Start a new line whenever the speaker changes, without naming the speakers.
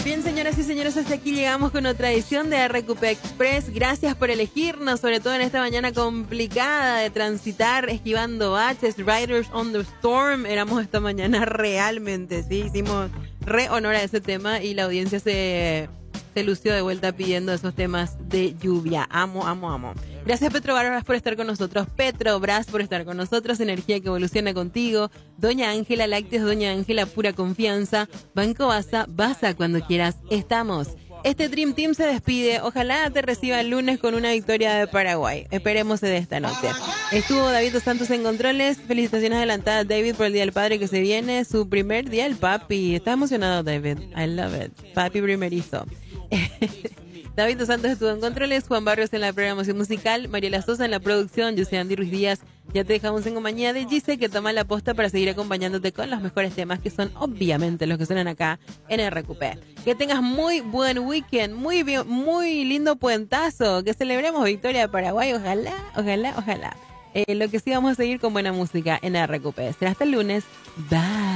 Bien, señoras y señores, hasta aquí llegamos con otra edición de RQP Express. Gracias por elegirnos, sobre todo en esta mañana complicada de transitar, esquivando baches. Riders on the Storm, éramos esta mañana realmente, sí, hicimos re honor a ese tema y la audiencia se lució de vuelta pidiendo esos temas de lluvia. Amo, amo, amo. Gracias Petrobras por estar con nosotros, Petrobras por estar con nosotros, energía que evoluciona contigo, Doña Ángela Lácteos, Doña Ángela Pura Confianza, Banco Basa cuando quieras, estamos. Este Dream Team se despide, ojalá te reciba el lunes con una victoria de Paraguay, esperemos de esta noche. Estuvo David Dos Santos en controles, felicitaciones adelantadas David por el Día del Padre que se viene, su primer día el papi, está emocionado David, I love it, papi primerizo. David Dos Santos estuvo en controles, Juan Barrios en la programación musical, Mariela Sosa en la producción, yo soy Andy Ruiz Díaz. Ya te dejamos en compañía de Gise, que toma la posta para seguir acompañándote con los mejores temas, que son obviamente los que suenan acá en RQP. Que tengas muy buen weekend, muy lindo puentazo, que celebremos victoria de Paraguay, ojalá. Lo que sí, vamos a seguir con buena música en RQP. Será hasta el lunes. Bye.